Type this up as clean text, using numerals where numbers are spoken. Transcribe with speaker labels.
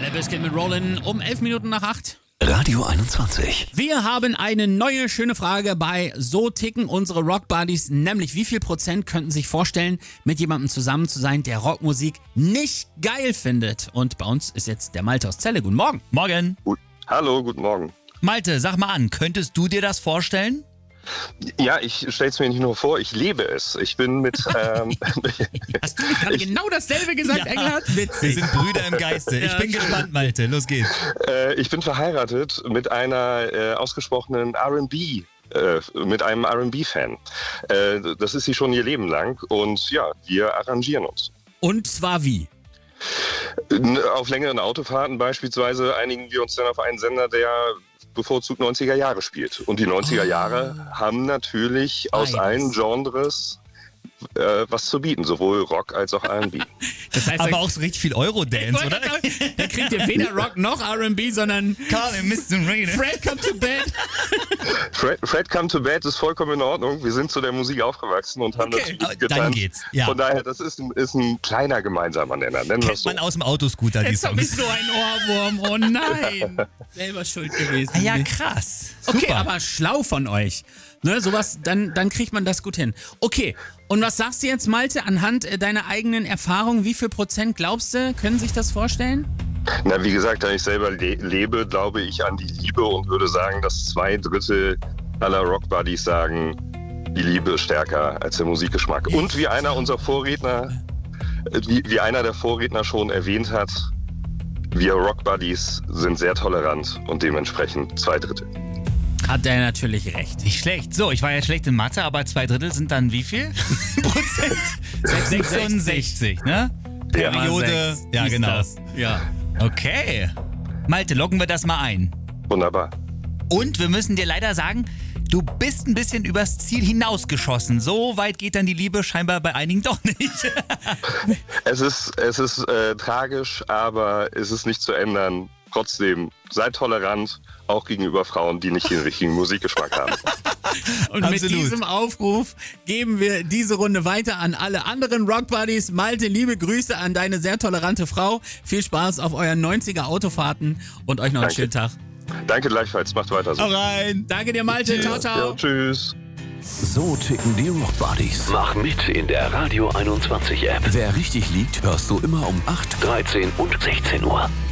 Speaker 1: Der Biscuit mit Rollin um 11 Minuten nach 8.
Speaker 2: Radio 21.
Speaker 1: Wir haben eine neue schöne Frage bei So ticken unsere Rockbuddies, nämlich wie viel Prozent könnten sich vorstellen, mit jemandem zusammen zu sein, der Rockmusik nicht geil findet? Und bei uns ist jetzt der Malte aus Celle. Guten Morgen.
Speaker 3: Morgen.
Speaker 4: Hallo, guten Morgen.
Speaker 3: Malte, sag mal an, könntest du dir das vorstellen?
Speaker 4: Ja, ich stelle es mir nicht nur vor, ich lebe es. Ich bin mit...
Speaker 1: Hast du nicht gerade genau dasselbe gesagt, Engelhardt?
Speaker 3: Wir
Speaker 1: Witzig.
Speaker 3: sind Brüder im Geiste. Ich bin gespannt, Malte. Los geht's.
Speaker 4: Ich bin verheiratet mit einer ausgesprochenen R&B, mit einem R&B-Fan. Das ist sie schon ihr Leben lang und ja, wir arrangieren uns.
Speaker 1: Und zwar wie?
Speaker 4: Auf längeren Autofahrten beispielsweise einigen wir uns dann auf einen Sender, der bevorzugt 90er Jahre spielt. Und die 90er Jahre haben natürlich aus allen Genres was zu bieten, sowohl Rock als auch R&B.
Speaker 1: Das heißt,
Speaker 3: Aber auch so richtig viel Eurodance, oder?
Speaker 1: Da kriegt ihr weder Rock noch R&B, sondern
Speaker 3: Carly, Mr. Rain.
Speaker 1: Fred come to bed.
Speaker 4: Fred Come to Bed ist vollkommen in Ordnung. Wir sind zu der Musik aufgewachsen und haben das getan.
Speaker 3: Dann geht's. Ja.
Speaker 4: Von daher, das ist ein kleiner gemeinsamer Nenner. Nennen wir es
Speaker 3: Kennt
Speaker 4: so.
Speaker 3: man aus dem Autoscooter, die
Speaker 1: Jetzt hab ich
Speaker 3: Songs.
Speaker 1: so einen Ohrwurm. Oh nein. Selber schuld gewesen.
Speaker 3: Ah ja, krass.
Speaker 1: Okay,
Speaker 3: Super.
Speaker 1: aber schlau von euch. Ne, sowas, dann kriegt man das gut hin. Okay, und was sagst du jetzt, Malte, anhand deiner eigenen Erfahrung? Wie viel Prozent glaubst du, können sich das vorstellen?
Speaker 4: Na, wie gesagt, da ich selber lebe, glaube ich an die Liebe und würde sagen, dass 2/3 aller Rockbuddies sagen, die Liebe ist stärker als der Musikgeschmack. Und wie einer unserer Vorredner, wie einer der Vorredner schon erwähnt hat, wir Rockbuddies sind sehr tolerant und dementsprechend 2/3.
Speaker 1: Hat er natürlich recht.
Speaker 3: Nicht schlecht. So, ich war ja schlecht in Mathe, aber 2/3 sind dann wie viel? Prozent? 66, ne?
Speaker 4: Ja.
Speaker 3: Periode. Ja,
Speaker 1: Ist
Speaker 3: genau.
Speaker 1: das. Ja.
Speaker 3: Okay. Malte, loggen wir das mal ein.
Speaker 4: Wunderbar.
Speaker 3: Und wir müssen dir leider sagen, du bist ein bisschen übers Ziel hinausgeschossen. So weit geht dann die Liebe scheinbar bei einigen doch nicht.
Speaker 4: Es ist tragisch, aber es ist nicht zu ändern. Trotzdem, seid tolerant, auch gegenüber Frauen, die nicht den richtigen Musikgeschmack haben.
Speaker 1: Und
Speaker 3: Absolut.
Speaker 1: mit diesem Aufruf geben wir diese Runde weiter an alle anderen Rockbuddies. Malte, liebe Grüße an deine sehr tolerante Frau. Viel Spaß auf euren 90er Autofahrten und euch noch einen
Speaker 4: Danke.
Speaker 1: schönen Tag.
Speaker 4: Danke gleichfalls, macht weiter so.
Speaker 3: Hau rein.
Speaker 1: Danke dir, Malte. Ciao, ciao.
Speaker 4: Ja, tschüss.
Speaker 2: So ticken die Rockbuddies.
Speaker 5: Mach mit in der Radio 21 App.
Speaker 2: Wer richtig liegt, hörst du immer um 8,
Speaker 5: 13 und 16 Uhr.